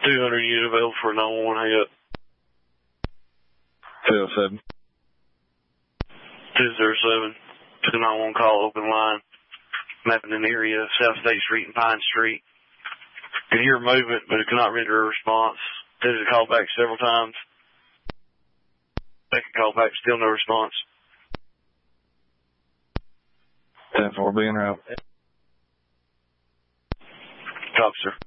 200 unit available for 911. Hang up. 207. 207. 291 call, open line. Mapping an area, South State Street and Pine Street. Could hear movement, but it could not render a response. Did a call back several times. Second call back, still no response. 10-4 being route. Copy, sir.